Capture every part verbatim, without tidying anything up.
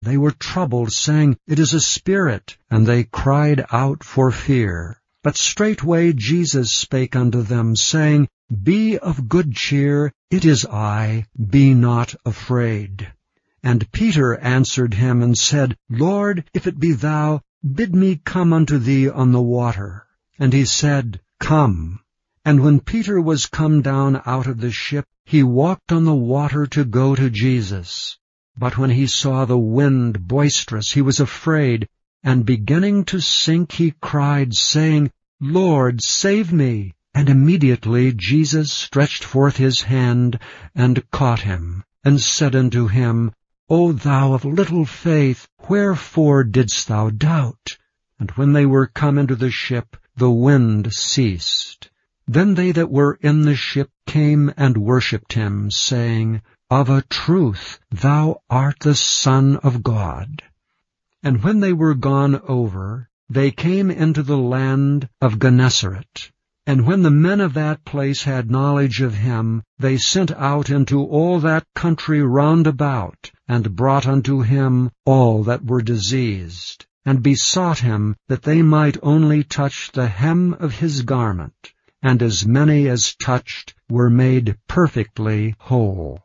they were troubled, saying, It is a spirit, and they cried out for fear. But straightway Jesus spake unto them, saying, Be of good cheer, it is I, be not afraid. And Peter answered him and said, Lord, if it be thou, bid me come unto thee on the water. And he said, Come. And when Peter was come down out of the ship, he walked on the water to go to Jesus. But when he saw the wind boisterous, he was afraid, and beginning to sink, he cried, saying, Lord, save me. And immediately Jesus stretched forth his hand, and caught him, and said unto him, O thou of little faith, wherefore didst thou doubt? And when they were come into the ship, the wind ceased. Then they that were in the ship came and worshipped him, saying, Of a truth thou art the Son of God. And when they were gone over, they came into the land of Gennesaret. And when the men of that place had knowledge of him, they sent out into all that country round about, and brought unto him all that were diseased, and besought him that they might only touch the hem of his garment. And as many as touched were made perfectly whole.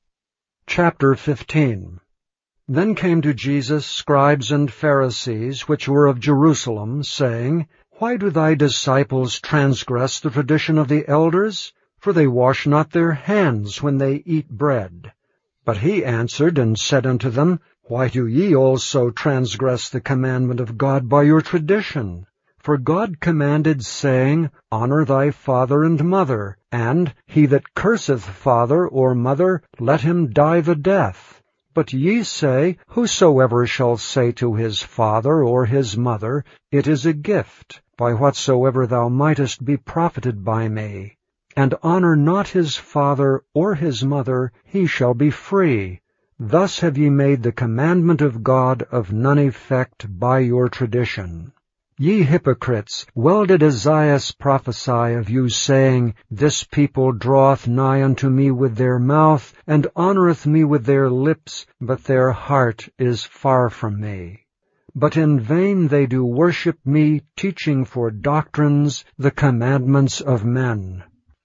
Chapter fifteen. Then came to Jesus scribes and Pharisees, which were of Jerusalem, saying, Why do thy disciples transgress the tradition of the elders? For they wash not their hands when they eat bread. But he answered and said unto them, Why do ye also transgress the commandment of God by your tradition? For God commanded, saying, Honor thy father and mother, and he that curseth father or mother, let him die the death. But ye say, Whosoever shall say to his father or his mother, It is a gift, by whatsoever thou mightest be profited by me, and honor not his father or his mother, he shall be free. Thus have ye made the commandment of God of none effect by your tradition. Ye hypocrites, well did Esaias prophesy of you, saying, This people draweth nigh unto me with their mouth, and honoureth me with their lips, but their heart is far from me. But in vain they do worship me, teaching for doctrines the commandments of men.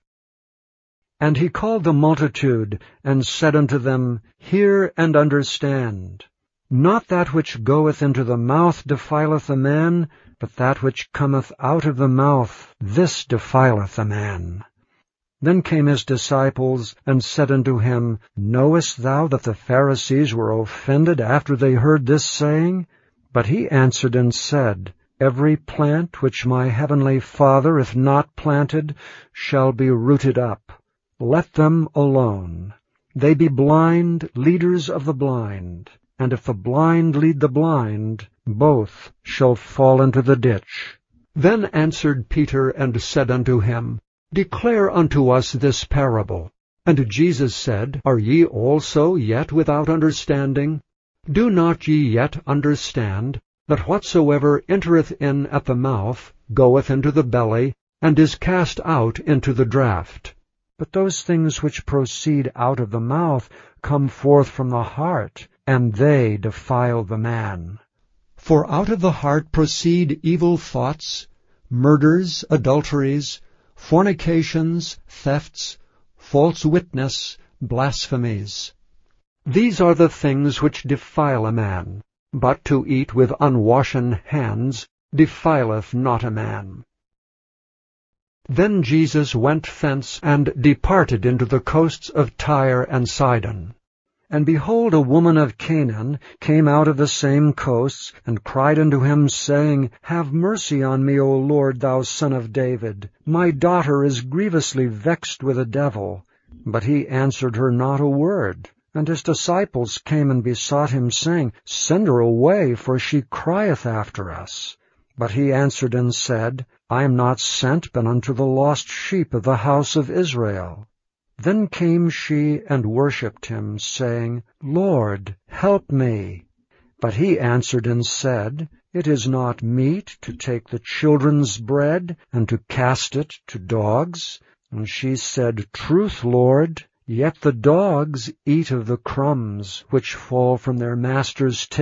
And he called the multitude, and said unto them, Hear and understand. Not that which goeth into the mouth defileth a man, but that which cometh out of the mouth, this defileth a man. Then came his disciples, and said unto him, Knowest thou that the Pharisees were offended after they heard this saying? But he answered and said, Every plant which my heavenly Father hath not planted shall be rooted up. Let them alone. They be blind, leaders of the blind. And if the blind lead the blind, both shall fall into the ditch. Then answered Peter and said unto him, Declare unto us this parable. And Jesus said, Are ye also yet without understanding? Do not ye yet understand, that whatsoever entereth in at the mouth goeth into the belly, and is cast out into the draught? But those things which proceed out of the mouth come forth from the heart, and they defile the man. For out of the heart proceed evil thoughts, murders, adulteries, fornications, thefts, false witness, blasphemies. These are the things which defile a man, but to eat with unwashen hands defileth not a man. Then Jesus went thence, and departed into the coasts of Tyre and Sidon. And behold, a woman of Canaan came out of the same coasts, and cried unto him, saying, Have mercy on me, O Lord, thou Son of David. My daughter is grievously vexed with a devil. But he answered her not a word. And his disciples came and besought him, saying, Send her away, for she crieth after us. But he answered and said, I am not sent but unto the lost sheep of the house of Israel. Then came she and worshipped him, saying, Lord, help me. But he answered and said, It is not meet to take the children's bread, and to cast it to dogs. And she said, Truth, Lord, yet the dogs eat of the crumbs which fall from their master's table.